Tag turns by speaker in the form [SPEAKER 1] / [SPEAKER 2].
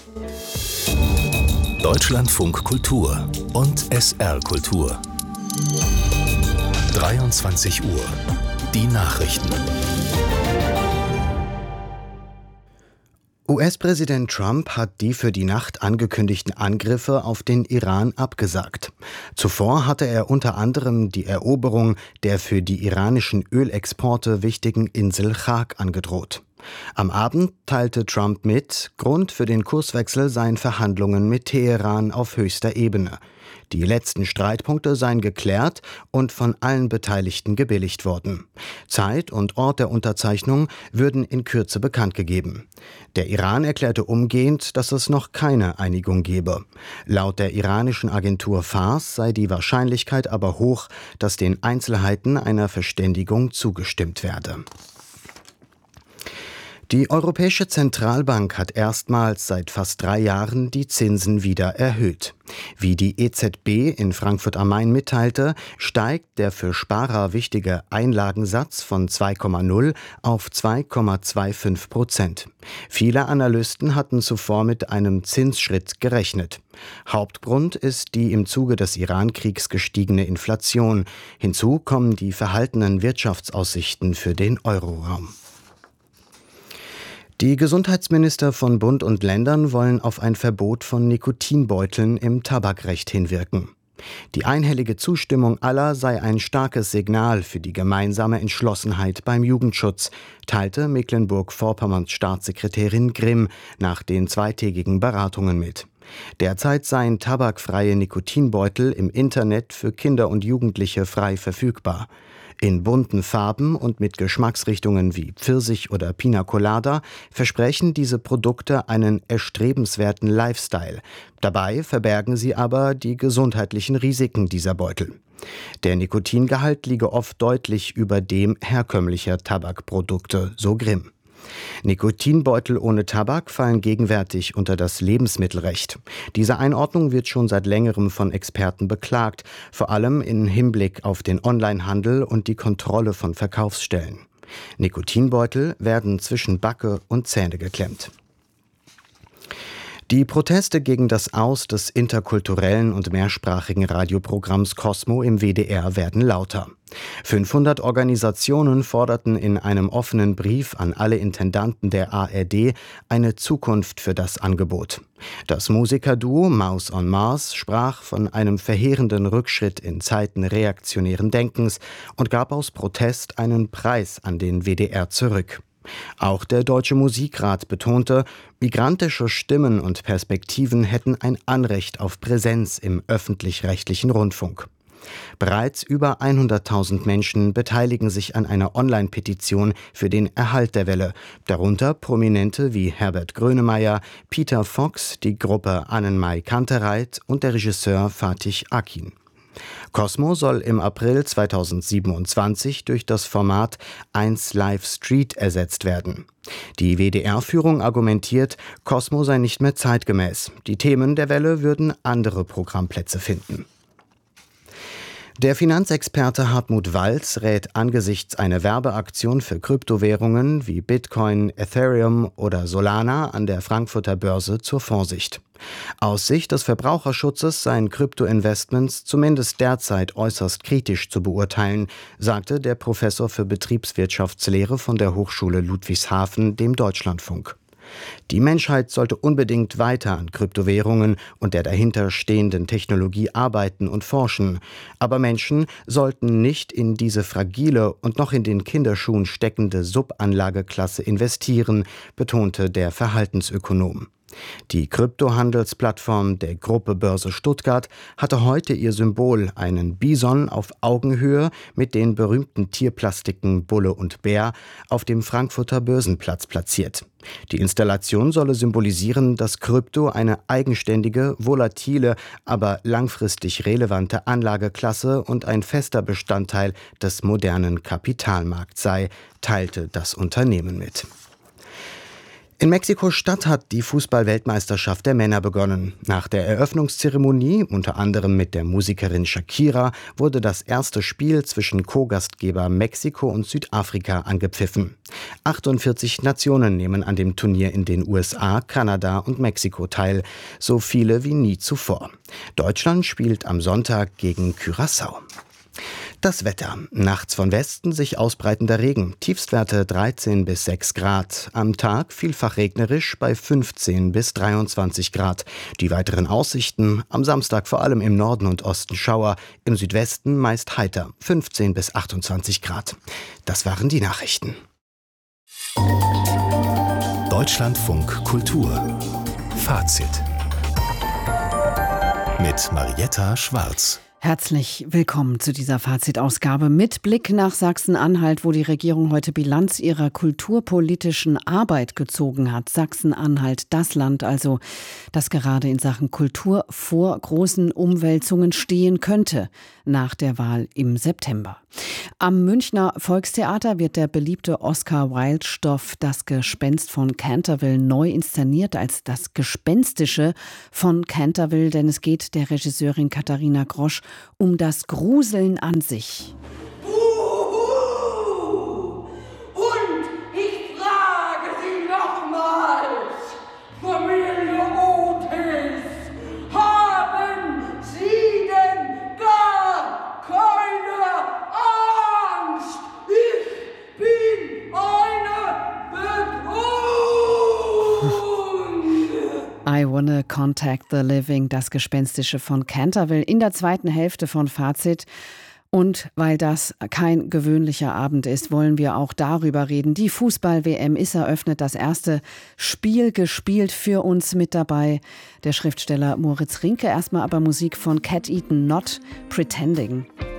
[SPEAKER 1] Deutschlandfunk Kultur und SR Kultur. 23 Uhr. Die Nachrichten.
[SPEAKER 2] US-Präsident Trump hat die für die Nacht angekündigten Angriffe auf den Iran abgesagt. Zuvor hatte er unter anderem die Eroberung der für die iranischen Ölexporte wichtigen Insel Chag angedroht. Am Abend teilte Trump mit, Grund für den Kurswechsel seien Verhandlungen mit Teheran auf höchster Ebene. Die letzten Streitpunkte seien geklärt und von allen Beteiligten gebilligt worden. Zeit und Ort der Unterzeichnung würden in Kürze bekannt gegeben. Der Iran erklärte umgehend, dass es noch keine Einigung gebe. Laut der iranischen Agentur Fars sei die Wahrscheinlichkeit aber hoch, dass den Einzelheiten einer Verständigung zugestimmt werde. Die Europäische Zentralbank hat erstmals seit fast 3 Jahren die Zinsen wieder erhöht. Wie die EZB in Frankfurt am Main mitteilte, steigt der für Sparer wichtige Einlagensatz von 2,0 auf 2,25%. Viele Analysten hatten zuvor mit einem Zinsschritt gerechnet. Hauptgrund ist die im Zuge des Iran-Kriegs gestiegene Inflation. Hinzu kommen die verhaltenen Wirtschaftsaussichten für den Euroraum. Die Gesundheitsminister von Bund und Ländern wollen auf ein Verbot von Nikotinbeuteln im Tabakrecht hinwirken. Die einhellige Zustimmung aller sei ein starkes Signal für die gemeinsame Entschlossenheit beim Jugendschutz, teilte Mecklenburg-Vorpommerns Staatssekretärin Grimm nach den zweitägigen Beratungen mit. Derzeit seien tabakfreie Nikotinbeutel im Internet für Kinder und Jugendliche frei verfügbar. In bunten Farben und mit Geschmacksrichtungen wie Pfirsich oder Pina Colada versprechen diese Produkte einen erstrebenswerten Lifestyle. Dabei verbergen sie aber die gesundheitlichen Risiken dieser Beutel. Der Nikotingehalt liege oft deutlich über dem herkömmlicher Tabakprodukte, so Grimm. Nikotinbeutel ohne Tabak fallen gegenwärtig unter das Lebensmittelrecht. Diese Einordnung wird schon seit längerem von Experten beklagt, vor allem im Hinblick auf den Onlinehandel und die Kontrolle von Verkaufsstellen. Nikotinbeutel werden zwischen Backe und Zähne geklemmt. Die Proteste gegen das Aus des interkulturellen und mehrsprachigen Radioprogramms Cosmo im WDR werden lauter. 500 Organisationen forderten in einem offenen Brief an alle Intendanten der ARD eine Zukunft für das Angebot. Das Musikerduo Mouse on Mars sprach von einem verheerenden Rückschritt in Zeiten reaktionären Denkens und gab aus Protest einen Preis an den WDR zurück. Auch der Deutsche Musikrat betonte, migrantische Stimmen und Perspektiven hätten ein Anrecht auf Präsenz im öffentlich-rechtlichen Rundfunk. Bereits über 100.000 Menschen beteiligen sich an einer Online-Petition für den Erhalt der Welle, darunter Prominente wie Herbert Grönemeyer, Peter Fox, die Gruppe Annenmai Kantereit und der Regisseur Fatih Akin. Cosmo soll im April 2027 durch das Format 1 Live Street ersetzt werden. Die WDR-Führung argumentiert, Cosmo sei nicht mehr zeitgemäß. Die Themen der Welle würden andere Programmplätze finden. Der Finanzexperte Hartmut Walz rät angesichts einer Werbeaktion für Kryptowährungen wie Bitcoin, Ethereum oder Solana an der Frankfurter Börse zur Vorsicht. Aus Sicht des Verbraucherschutzes seien Kryptoinvestments zumindest derzeit äußerst kritisch zu beurteilen, sagte der Professor für Betriebswirtschaftslehre von der Hochschule Ludwigshafen dem Deutschlandfunk. Die Menschheit sollte unbedingt weiter an Kryptowährungen und der dahinter stehenden Technologie arbeiten und forschen. Aber Menschen sollten nicht in diese fragile und noch in den Kinderschuhen steckende Subanlageklasse investieren, betonte der Verhaltensökonom. Die Kryptohandelsplattform der Gruppe Börse Stuttgart hatte heute ihr Symbol, einen Bison auf Augenhöhe mit den berühmten Tierplastiken Bulle und Bär, auf dem Frankfurter Börsenplatz platziert. Die Installation solle symbolisieren, dass Krypto eine eigenständige, volatile, aber langfristig relevante Anlageklasse und ein fester Bestandteil des modernen Kapitalmarkts sei, teilte das Unternehmen mit. In Mexiko-Stadt hat die Fußball-Weltmeisterschaft der Männer begonnen. Nach der Eröffnungszeremonie, unter anderem mit der Musikerin Shakira, wurde das erste Spiel zwischen Co-Gastgeber Mexiko und Südafrika angepfiffen. 48 Nationen nehmen an dem Turnier in den USA, Kanada und Mexiko teil, so viele wie nie zuvor. Deutschland spielt am Sonntag gegen Curaçao. Das Wetter. Nachts von Westen sich ausbreitender Regen. Tiefstwerte 13 bis 6 Grad. Am Tag vielfach regnerisch bei 15 bis 23 Grad. Die weiteren Aussichten. Am Samstag vor allem im Norden und Osten Schauer. Im Südwesten meist heiter. 15 bis 28 Grad. Das waren die Nachrichten.
[SPEAKER 1] Deutschlandfunk Kultur. Fazit. Mit Marietta Schwarz.
[SPEAKER 3] Herzlich willkommen zu dieser Fazitausgabe mit Blick nach Sachsen-Anhalt, wo die Regierung heute Bilanz ihrer kulturpolitischen Arbeit gezogen hat. Sachsen-Anhalt, das Land also, das gerade in Sachen Kultur vor großen Umwälzungen stehen könnte nach der Wahl im September. Am Münchner Volkstheater wird der beliebte Oscar-Wilde-Stoff Das Gespenst von Canterville neu inszeniert als das Gespenstische von Canterville, denn es geht der Regisseurin Katharina Grosch um das Gruseln an sich.
[SPEAKER 4] Und ich frage Sie nochmals, Familie Otis, haben Sie denn gar keine Angst? Ich bin eine Bedrohung.
[SPEAKER 3] I Wanna Contact the Living, das Gespenstische von Canterville in der zweiten Hälfte von Fazit. Und weil das kein gewöhnlicher Abend ist, wollen wir auch darüber reden. Die Fußball-WM ist eröffnet, das erste Spiel gespielt für uns mit dabei. Der Schriftsteller Moritz Rinke, erstmal aber Musik von Cat Eaton, Not Pretending.